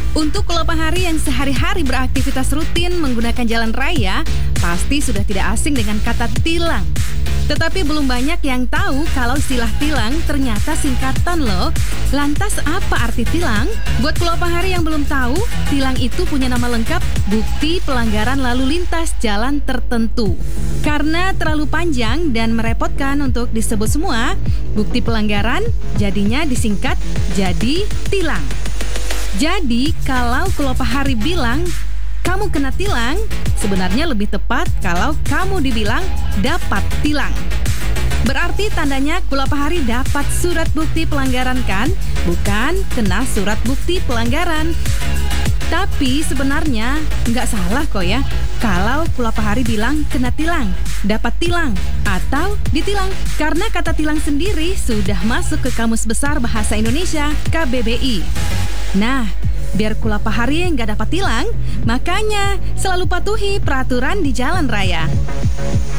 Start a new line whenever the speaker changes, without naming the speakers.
Untuk Kulapahari yang sehari-hari beraktivitas rutin menggunakan jalan raya, pasti sudah tidak asing dengan kata tilang. Tetapi belum banyak yang tahu kalau istilah tilang ternyata singkatan loh. Lantas apa arti tilang? Buat Kulapahari yang belum tahu, tilang itu punya nama lengkap bukti pelanggaran lalu lintas jalan tertentu. Karena terlalu panjang dan merepotkan untuk disebut semua, bukti pelanggaran jadinya disingkat jadi tilang. Jadi kalau Kulapahari bilang kamu kena tilang, sebenarnya lebih tepat kalau kamu dibilang dapat tilang. Berarti tandanya Kulapahari dapat surat bukti pelanggaran kan? Bukan kena surat bukti pelanggaran. Tapi sebenarnya nggak salah kok ya kalau Kulapahari bilang kena tilang, dapat tilang, atau ditilang. Karena kata tilang sendiri sudah masuk ke Kamus Besar Bahasa Indonesia KBBI. Nah, biar Kulapahari nggak dapat tilang, makanya selalu patuhi peraturan di jalan raya.